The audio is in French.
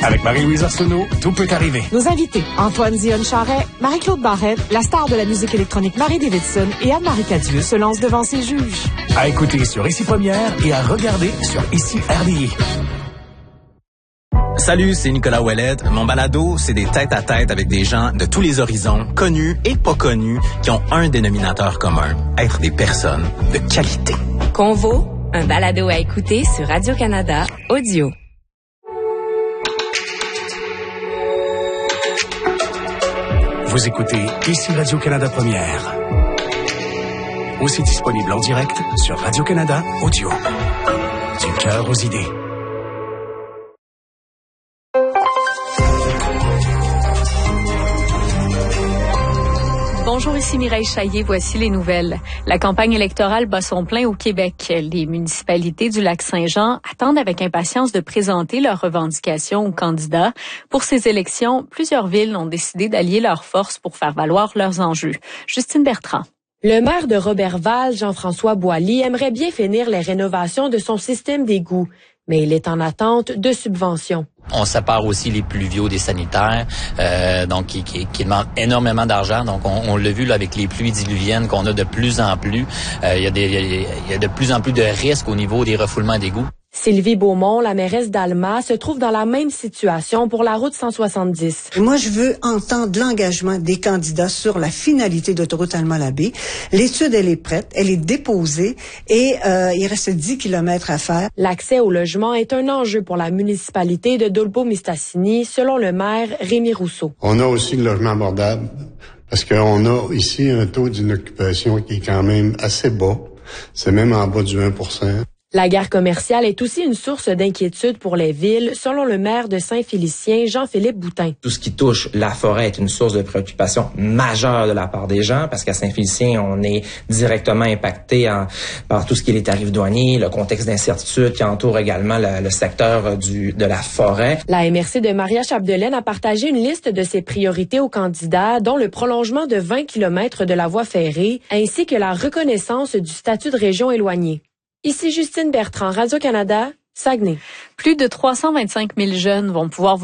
Avec Marie-Louise Arsenault, tout peut arriver. Nos invités, Antoine Dionne-Charret, Marie-Claude Barrette, la star de la musique électronique Marie Davidson et Anne-Marie Cadieux se lancent devant ses juges. À écouter sur Ici Première et à regarder sur Ici RDI. Salut, c'est Nicolas Ouellette. Mon balado, c'est des tête-à-tête avec des gens de tous les horizons, connus et pas connus, qui ont un dénominateur commun, être des personnes de qualité. Convo, un balado à écouter sur Radio-Canada Audio. Vous écoutez Ici Radio-Canada Première. Aussi disponible en direct sur Radio-Canada Audio. Du cœur aux idées. Bonjour, ici Mireille Chaillet. Voici les nouvelles. La campagne électorale bat son plein au Québec. Les municipalités du Lac-Saint-Jean attendent avec impatience de présenter leurs revendications aux candidats. Pour ces élections, plusieurs villes ont décidé d'allier leurs forces pour faire valoir leurs enjeux. Justine Bertrand. Le maire de Robertval, Jean-François Boilly, aimerait bien finir les rénovations de son système d'égouts, mais il est en attente de subventions. On sépare aussi les pluviaux des sanitaires, donc qui demandent énormément d'argent. Donc on l'a vu là avec les pluies diluviennes qu'on a de plus en plus. Il y a de plus en plus de risques au niveau des refoulements d'égouts. Sylvie Beaumont, la mairesse d'Alma, se trouve dans la même situation pour la route 170. Moi, je veux entendre l'engagement des candidats sur la finalité d'autoroute Alma-Labé. L'étude, elle est prête, elle est déposée et il reste 10 kilomètres à faire. L'accès au logement est un enjeu pour la municipalité de Dolbeau-Mistassini, selon le maire Rémi Rousseau. On a aussi le logement abordable parce qu'on a ici un taux d'inoccupation qui est quand même assez bas. C'est même en bas du 1%. La guerre commerciale est aussi une source d'inquiétude pour les villes, selon le maire de Saint-Félicien, Jean-Philippe Boutin. Tout ce qui touche la forêt est une source de préoccupation majeure de la part des gens, parce qu'à Saint-Félicien, on est directement impacté par tout ce qui est les tarifs douaniers, le contexte d'incertitude qui entoure également le secteur de la forêt. La MRC de Maria-Chapdelaine a partagé une liste de ses priorités aux candidats, dont le prolongement de 20 km de la voie ferrée, ainsi que la reconnaissance du statut de région éloignée. Ici Justine Bertrand, Radio-Canada, Saguenay. Plus de 325 000 jeunes vont pouvoir